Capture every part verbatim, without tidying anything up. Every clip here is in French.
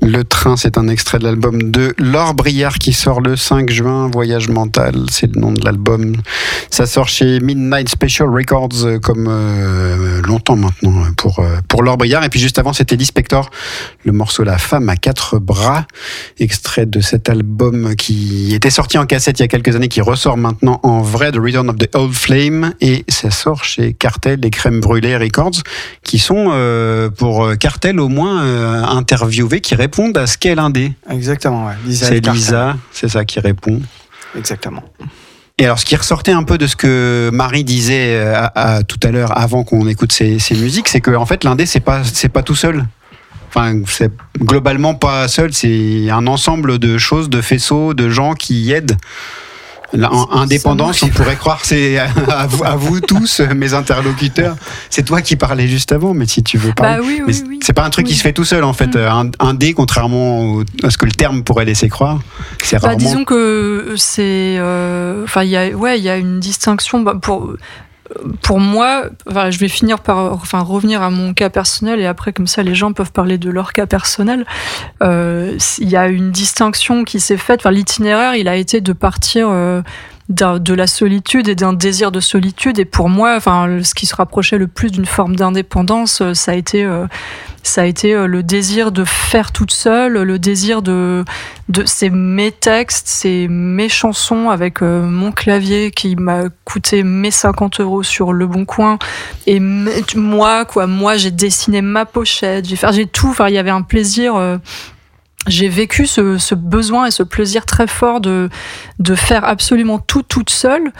Le train, c'est un extrait de l'album de Laure Briard qui sort le cinq juin. Voyage mental, c'est le nom de l'album. Ça sort chez Midnight Special Records, comme euh, longtemps maintenant pour, euh, pour Laure Briard. Et puis juste avant, c'était Lispector, le morceau La femme à quatre bras, extrait de cet album qui était sorti en cassette il y a quelques années, qui ressort maintenant en vrai, The Return of the Old Flame. Et ça sort chez Cartel et Crème Brûlée Records, qui sont euh, pour Cartel au moins euh, interviewés, qui répondent à ce qu'est l'indé. Exactement, ouais. Lisa c'est Lisa, c'est ça qui répond. Exactement. Et alors, ce qui ressortait un peu de ce que Marie disait à, à, tout à l'heure, avant qu'on écoute ces, ces musiques, c'est que en fait, l'indé, c'est pas, c'est pas tout seul. Enfin, c'est globalement pas seul. C'est un ensemble de choses, de faisceaux, de gens qui aident. Indépendance, on pourrait croire, c'est à vous, à vous tous, mes interlocuteurs. C'est toi qui parlais juste avant, mais si tu veux parler. Bah oui, oui, mais oui. C'est pas un truc oui. qui se fait tout seul, en fait. Mmh. Un, un dé, contrairement à ce que le terme pourrait laisser croire, c'est bah, rarement. Disons que c'est, enfin, euh, il y a, ouais, il y a une distinction. Bah, pour Pour moi, enfin, je vais finir par enfin, revenir à mon cas personnel et après, comme ça, les gens peuvent parler de leur cas personnel. Euh, il y a une distinction qui s'est faite. Enfin, l'itinéraire, il a été de partir euh, de la solitude et d'un désir de solitude. Et pour moi, enfin, ce qui se rapprochait le plus d'une forme d'indépendance, ça a été... Euh, ça a été le désir de faire toute seule, le désir de, de c'est mes textes, c'est mes chansons avec euh, mon clavier qui m'a coûté mes cinquante euros sur Le Bon Coin. Et m- moi, quoi, moi, j'ai dessiné ma pochette, j'ai fait, j'ai tout. Enfin, il y avait un plaisir. Euh, j'ai vécu ce, ce besoin et ce plaisir très fort de, de faire absolument tout toute seule.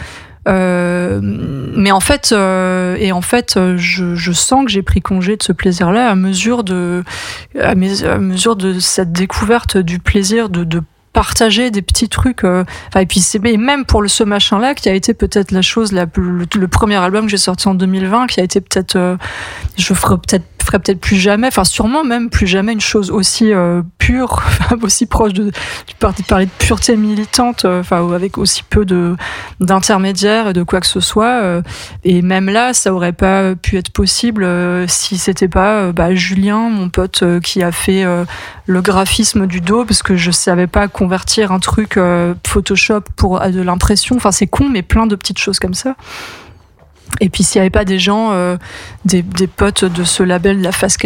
Euh, mais en fait, euh, et en fait, je, je sens que j'ai pris congé de ce plaisir-là à mesure de, à, mes, à mesure de cette découverte du plaisir de, de partager des petits trucs. Euh, et puis c'est et même pour le ce machin-là qui a été peut-être la chose la plus, le, le premier album que j'ai sorti en deux mille vingt, qui a été peut-être, euh, je ferai peut-être ferai peut-être plus jamais, enfin sûrement même plus jamais une chose aussi euh, pure, aussi proche de, tu parlais de pureté militante, enfin euh, avec aussi peu de d'intermédiaires et de quoi que ce soit. Euh, et même là, ça aurait pas pu être possible euh, si c'était pas euh, bah, Julien, mon pote, euh, qui a fait euh, le graphisme du dos, parce que je savais pas convertir un truc euh, Photoshop pour de l'impression. Enfin c'est con, mais plein de petites choses comme ça. Et puis s'il n'y avait pas des gens, euh, des, des potes de ce label La Face